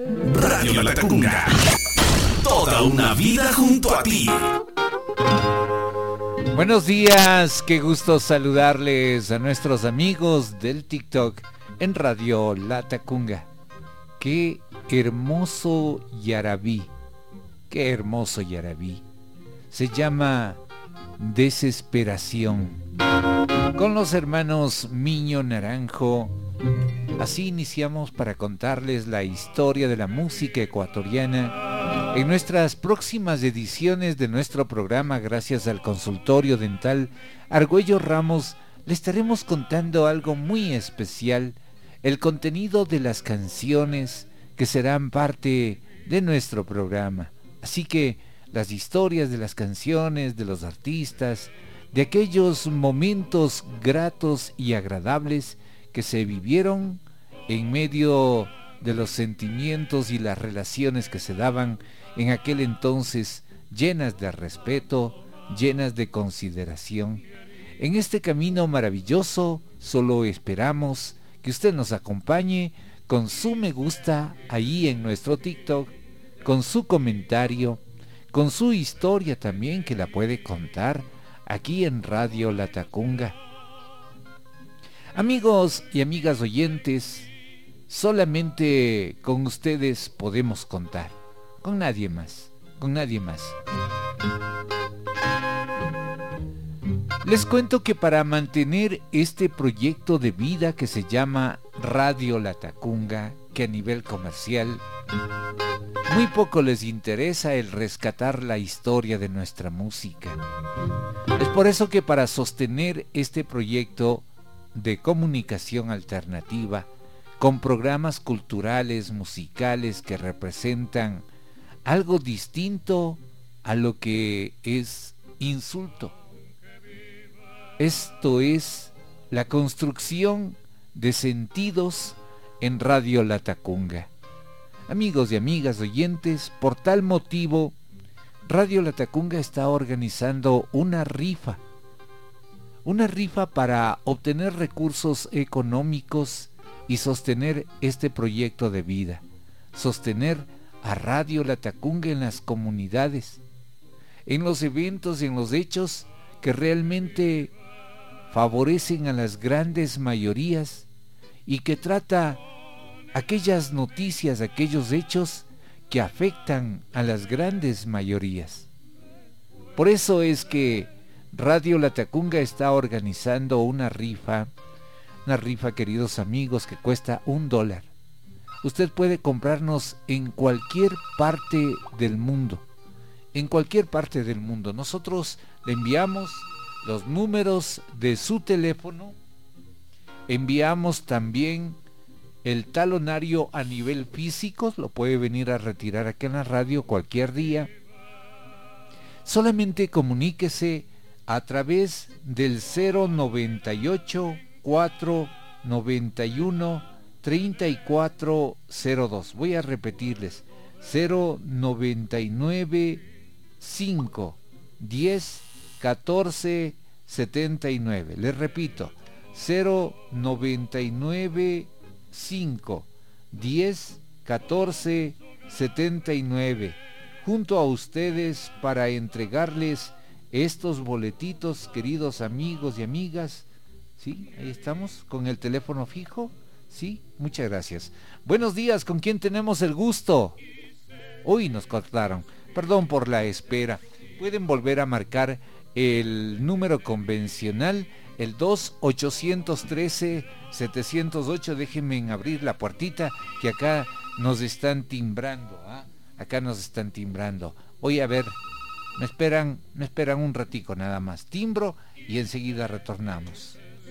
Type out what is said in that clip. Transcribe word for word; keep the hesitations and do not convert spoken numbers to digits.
Radio Latacunga. Toda una vida junto a ti. Buenos días, qué gusto saludarles a nuestros amigos del TikTok en Radio Latacunga. Qué hermoso yarabí, qué hermoso yarabí. Se llama Desesperación. Con los hermanos Miño Naranjo. Así iniciamos para contarles la historia de la música ecuatoriana. En nuestras próximas ediciones de nuestro programa, gracias al consultorio dental Argüello Ramos, le estaremos contando algo muy especial, el contenido de las canciones que serán parte de nuestro programa. Así que las historias de las canciones, de los artistas, de aquellos momentos gratos y agradables que se vivieron en medio de los sentimientos y las relaciones que se daban en aquel entonces, llenas de respeto, llenas de consideración. En este camino maravilloso solo esperamos que usted nos acompañe con su me gusta ahí en nuestro TikTok, con su comentario, con su historia también que la puede contar aquí en Radio Latacunga. Amigos y amigas oyentes, solamente con ustedes podemos contar, con nadie más, con nadie más. Les cuento que para mantener este proyecto de vida que se llama Radio Latacunga, que a nivel comercial, muy poco les interesa el rescatar la historia de nuestra música. Es por eso que para sostener este proyecto de comunicación alternativa, con programas culturales, musicales que representan algo distinto a lo que es insulto. Esto es la construcción de sentidos en Radio Latacunga. Amigos y amigas oyentes, por tal motivo, Radio Latacunga está organizando una rifa. Una rifa para obtener recursos económicos y sostener este proyecto de vida. Sostener a Radio Latacunga en las comunidades, en los eventos y en los hechos que realmente favorecen a las grandes mayorías y que trata aquellas noticias, aquellos hechos que afectan a las grandes mayorías. Por eso es que Radio Latacunga está organizando una rifa, una rifa, queridos amigos, que cuesta un dólar. Usted puede comprarnos en cualquier parte del mundo, en cualquier parte del mundo. Nosotros le enviamos los números de su teléfono, enviamos también el talonario a nivel físico, lo puede venir a retirar aquí en la radio cualquier día. Solamente comuníquese a través del cero noventa y ocho, cuatro noventa y uno, treinta y cuatro cero dos. Voy a repetirles, cero noventa y nueve, cinco, diez, catorce, setenta y nueve. Les repito, cero noventa y nueve, cinco, diez, catorce, setenta y nueve. Junto a ustedes para entregarles estos boletitos, queridos amigos y amigas. Sí, ahí estamos, con el teléfono fijo. Sí, muchas gracias. Buenos días, ¿con quién tenemos el gusto? Uy, nos cortaron. Perdón por la espera. Pueden volver a marcar el número convencional, el dos ocho uno tres, siete cero ocho. Déjenme abrir la puertita que acá nos están timbrando, ¿ah? Acá nos están timbrando. Voy a ver. Me esperan, me esperan un ratico nada más. Timbro y enseguida retornamos.